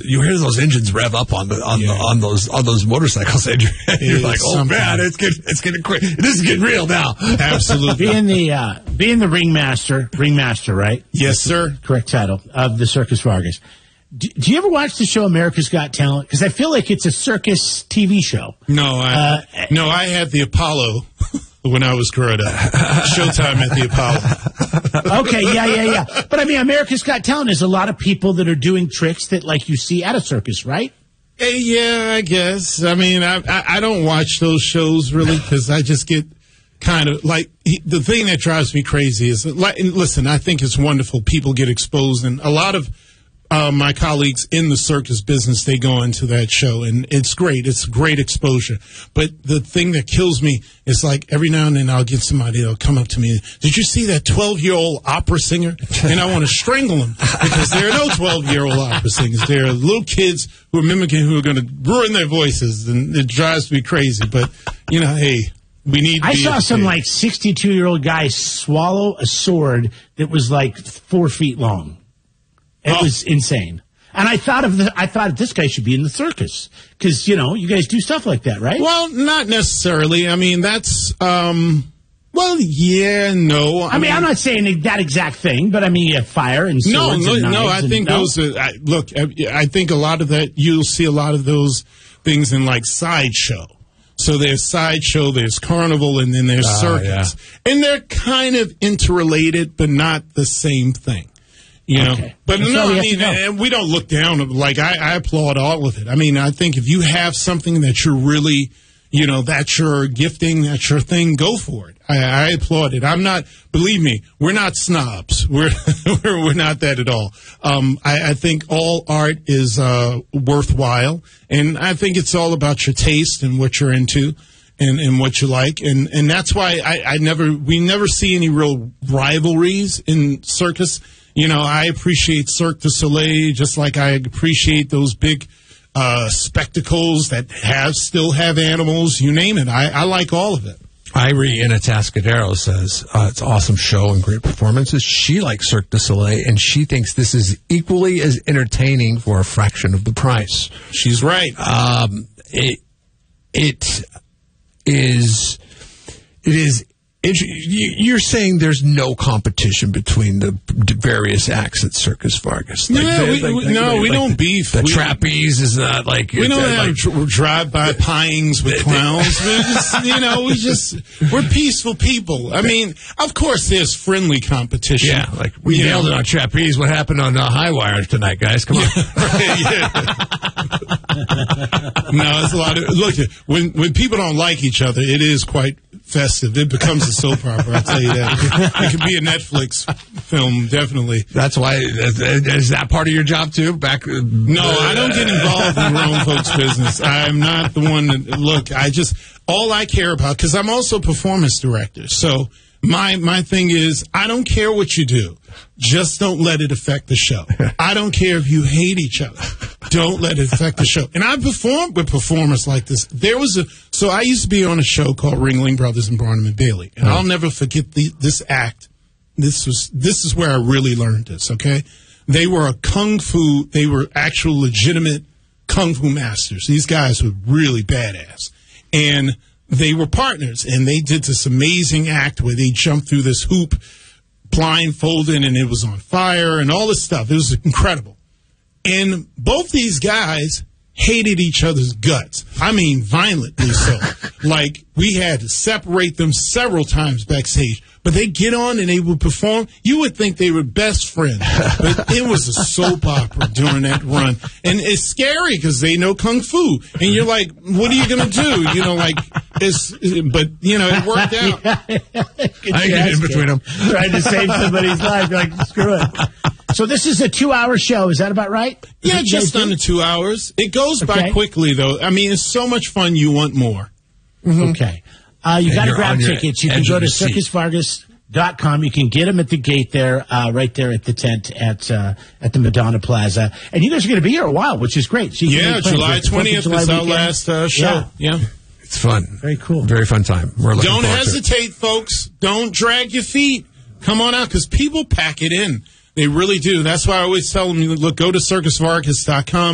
you hear those engines rev up on those motorcycles, and you're like, oh man, it's getting quick. This is getting real now. Absolutely. Being the ringmaster, right? Yes, sir. Correct title of the Circus Vargas. Do you ever watch the show America's Got Talent? Because I feel like it's a circus TV show. No, I had the Apollo when I was growing up. Showtime at the Apollo. Okay, yeah. But I mean, America's Got Talent is a lot of people that are doing tricks that, like, you see at a circus, right? Yeah, I guess. I mean, I don't watch those shows really because I just get kind of like the thing that drives me crazy is listen. I think it's wonderful people get exposed, and a lot of my colleagues in the circus business, they go into that show, and it's great. It's great exposure. But the thing that kills me is, like, every now and then I'll get somebody that'll come up to me, did you see that 12-year-old opera singer? And I want to strangle them because there are no 12-year-old opera singers. There are little kids who are mimicking, who are going to ruin their voices, and it drives me crazy. But, you know, hey, we need to I saw some, like, 62-year-old guy swallow a sword that was, like, 4 feet long. It was insane. And I thought this guy should be in the circus because, you know, you guys do stuff like that, right? Well, not necessarily. I mean, that's, well, yeah, no. I mean, I'm not saying that exact thing, but I mean, you have fire and swords and knives. No, I think those are, look, I think a lot of that, you'll see a lot of those things in, like, sideshow. So there's sideshow, there's carnival, and then there's circus. Yeah. And they're kind of interrelated, but not the same thing. You know, okay. But no, I mean, and we don't look down. Like, I applaud all of it. I mean, I think if you have something that you're really, you know, that's your gifting, that's your thing, go for it. I applaud it. I'm not, believe me, we're not snobs. We're not that at all. I think all art is worthwhile, and I think it's all about your taste and what you're into. And what you like, and that's why we never see any real rivalries in circus. You know, I appreciate Cirque du Soleil just like I appreciate those big spectacles that still have animals. You name it, I like all of it. Irie in Atascadero says it's an awesome show and great performances. She likes Cirque du Soleil, and she thinks this is equally as entertaining for a fraction of the price. She's right. It is. You're saying there's no competition between the various acts at Circus Vargas. We don't beef. The trapeze is not like... We don't have drive-by pyings with clowns. We're peaceful people. I mean, of course there's friendly competition. Yeah, like we nailed it on trapeze. What happened on High Wire tonight, guys? Come on. No, it's a lot of... Look, when people don't like each other, it is quite festive. It becomes a soap opera, I'll tell you that. It could be a Netflix film, definitely. That's why, is that part of your job, too? No, I don't get involved in grown folks' business. I'm not the one that, look, all I care about, because I'm also a performance director, so my thing is, I don't care what you do. Just don't let it affect the show. I don't care if you hate each other. Don't let it affect the show. And I performed with performers like this. So I used to be on a show called Ringling Brothers and Barnum and Bailey. And I'll never forget this act. This is where I really learned this, okay? They were they were actual legitimate kung fu masters. These guys were really badass. And they were partners. And they did this amazing act where they jumped through this hoop blindfolded and it was on fire and all this stuff. It was incredible. And both these guys hated each other's guts. I mean, violently so. Like, we had to separate them several times backstage. But they get on and they would perform. You would think they were best friends. But it was a soap opera during that run. And it's scary because they know kung fu. And you're like, what are you going to do? You know, like, but, you know, it worked out. I get in between them. Trying to save somebody's life. You're like, screw it. So this is a 2-hour show. Is that about right? Yeah, just under 2 hours. It goes by quickly, though. I mean, it's so much fun. You want more. Mm-hmm. Okay. You got to grab tickets. You can go to circusvargas.com. You can get them at the gate there, right there at the tent at the Madonna Plaza. And you guys are going to be here a while, which is great. So July 20th is our last show. Yeah. It's fun. Very cool. Very fun time. Don't hesitate, folks. Don't drag your feet. Come on out, because people pack it in. They really do. That's why I always tell them, look, go to circusvargas.com.